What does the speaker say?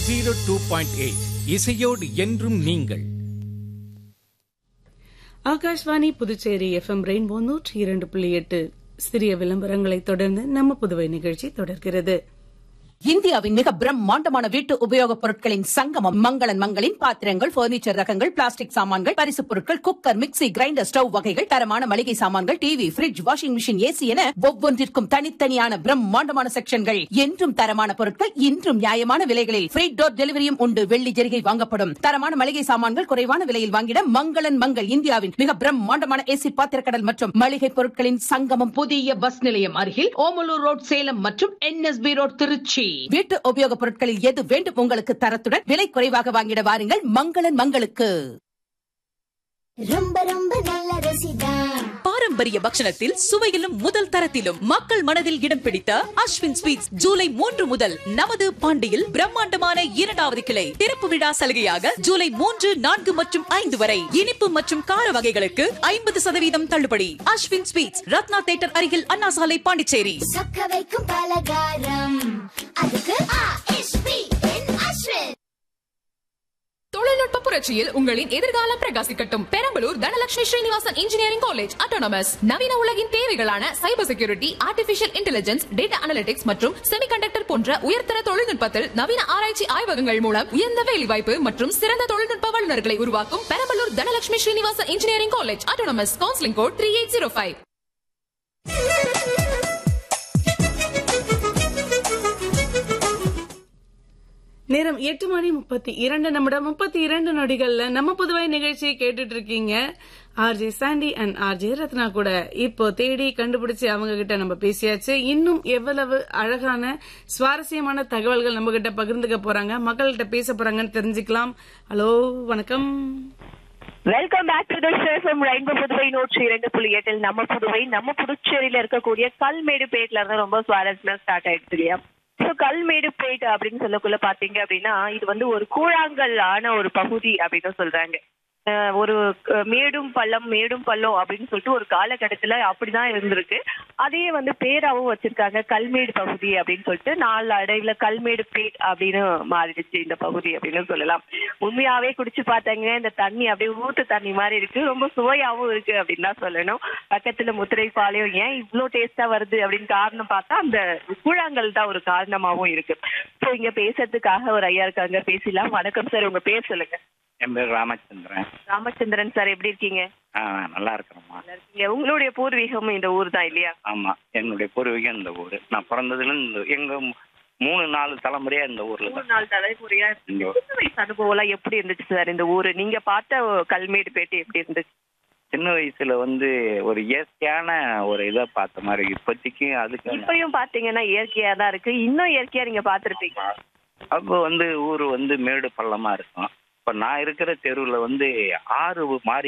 102.8 இசையோடு என்றும் நீங்கள். Akashvani Puducherry FM rainbow 102.8. சிறிய விளம்பரங்களை தொடர்ந்து நம்ம புதுவை நிகழ்ச்சி தொடர்கிறது. இந்தியாவின் மிக பிரம்மாண்டமான வீட்டு உபயோகப் பொருட்களின் சங்கமம் மங்களன் மங்களின் பாத்திரங்கள், பர்னிச்சர் ரகங்கள், பிளாஸ்டிக் சாமான்கள், பரிசுப் பொருட்கள், குக்கர், மிக்ஸி, கிரைண்டர், ஸ்டவ் வகைகள், தரமான மளிகை சாமான்கள், TV, fridge, washing machine, AC என ஒவ்வொன்றிற்கும் தனித்தனியான பிரம்மாண்டமான செக்ஷன்கள். என்றும் தரமான பொருட்கள், இன்றும் நியாயமான விலைகளில் ஃப்ரீ டோர் டெலிவரியும் உண்டு. வெள்ளி ஜெரிகை வாங்கப்படும். தரமான மளிகை சாமான்கள் குறைவான விலையில் வாங்கிட மங்களன் மங்கள். இந்தியாவின் மிக பிரம்மாண்டமான ஏசி பாத்திரக்கடல் மற்றும் மளிகை பொருட்களின் சங்கமம். புதிய பஸ் நிலையம் அருகில் ஓமலூர் ரோட், சேலம் மற்றும் NSB ரோட், திருச்சி. வீட்டு உபயோகப் பொருட்களில் எது வேண்டும் உங்களுக்கு தரத்துடன் விலை குறைவாக வாங்கிட வாருங்கள் மங்களன் மங்களுக்கு. ரொம்ப ரொம்ப நல்ல ருசிதா. பாரம்பரிய பக்ஷணத்தில் சுவையிலும் முதல் தரத்திலும் மக்கள் மனதில் இடம் பிடித்த அஸ்வின் ஸ்வீட்ஸ் ஜூலை 3 முதல் நமது பாண்டியில் பிரம்மாண்டமான 2வது கிளை திறப்பு விழா சலுகையாக ஜூலை 3, 4 மற்றும் 5 வரை இனிப்பு மற்றும் கார வகைகளுக்கு 50% தள்ளுபடி. அஸ்வின் ஸ்வீட்ஸ், ரத்னா தியேட்டர் அருகில், அண்ணா சாலை, பாண்டிச்சேரி. சொக்க வைக்கும் பலகாரம் அதுக்கு அஸ்வின். தொழில்நுட்ப புரட்சியில் உங்களின் எதிர்காலம் பிரகாசிக்கட்டும். Perambalur Dhanalakshmi Srinivasan engineering college autonomous நவீன உலகின் தேவைகளான cyber security, artificial intelligence, data analytics மற்றும் செமிகண்டக்டர் போன்ற உயர்தர தொழில்நுட்பத்தில் நவீன ஆராய்ச்சி ஆய்வகங்கள் மூலம் உயர்ந்த வேலைவாய்ப்பு மற்றும் சிறந்த தொழில்நுட்ப வல்லுநர்களை உருவாக்கும் Perambalur Dhanalakshmi Srinivasan engineering college autonomous. Counselling code 3805. நேரம் 8:32 நம்ம புதுவை நிகழ்ச்சியை கேட்டுட்டு இருக்கீங்க. RJ Chandy and RJ Ratna கூட இப்போ தேடி கண்டுபிடிச்சு அவங்க கிட்ட நம்ம பேசியாச்சு. இன்னும் எவ்வளவு அழகான சுவாரஸ்யமான தகவல்கள் நம்ம கிட்ட பகிர்ந்துக்க போறாங்க, மக்கள்கிட்ட பேச போறாங்கன்னு தெரிஞ்சுக்கலாம். ஹலோ, வணக்கம். Welcome back to the show from rainbow Puduvai 102.8. நம்ம புதுவை, நம்ம புதுச்சேரியில இருக்கக்கூடிய கல்மேடுபேட்ல இருந்து ரொம்ப சுவாரஸ்யமா ஸ்டார்ட் ஆயிடுச்சு இல்லையா? கல்மேடுபேட் அப்படின்னு சொல்லக்குள்ள பாத்தீங்க அப்படின்னா இது வந்து ஒரு கூழாங்கல் ஆன ஒரு பகுதி அப்படின்னு சொல்றாங்க. ஒரு மேடும் பள்ளம் அப்படின்னு சொல்லிட்டு ஒரு காலகட்டத்துல அப்படிதான் இருந்திருக்கு. அதையே வந்து பேராவும் வச்சிருக்காங்க, கல்மேடு பகுதி அப்படின்னு சொல்லிட்டு. நாலு அடைவுல கல்மேடு பேட் அப்படின்னு மாறிடுச்சு இந்த பகுதி அப்படின்னு சொல்லலாம். உண்மையாவே குடிச்சு பார்த்தாங்க, இந்த தண்ணி அப்படியே ஊத்து தண்ணி மாதிரி இருக்கு, ரொம்ப சுவையாவும் இருக்கு அப்படின்னு தான் சொல்லணும். பக்கத்துல முத்திரை பாளையம் ஏன் இவ்வளவு டேஸ்டா வருது அப்படின்னு காரணம் பார்த்தா அந்த கூழாங்கல் தான் ஒரு காரணமாவும் இருக்கு. ஸோ இங்க பேசுறதுக்காக ஒரு ஐயா இருக்காங்க, பேசலாம். வணக்கம் சார், உங்க பேர் சொல்லுங்க. என் பேர் ராமச்சந்திரன். ராமச்சந்திரன் சார், எப்படி இருக்கீங்க? நல்லா இருக்கிறோம்மா. உங்களுடைய பூர்வீகம் இந்த ஊர் தான் இல்லையா? ஆமா, என்னுடைய பூர்வீகம் இந்த ஊரு. நான் பிறந்ததுல எங்க 3-4 தலைமுறையா இந்த ஊர்ல. 4 தலைமுறையா. வயசு அனுபவம் எல்லாம் எப்படி இருந்துச்சு சார் இந்த ஊரு? நீங்க பார்த்த கல்மேடுபேட்டை எப்படி இருந்துச்சு? சின்ன வயசுல ஒரு இயற்கையான ஒரு இதை பார்த்த மாதிரி. இப்போதைக்கு அதுக்கு இப்பயும் பாத்தீங்கன்னா இயற்கையா தான் இருக்கு. இன்னும் இயற்கையா நீங்க பாத்துருப்பீங்க. அப்போ ஊரு மேடு பள்ளமா இருக்கும். இப்ப நான் இருக்கிற தெருவுல ஆறு மாறி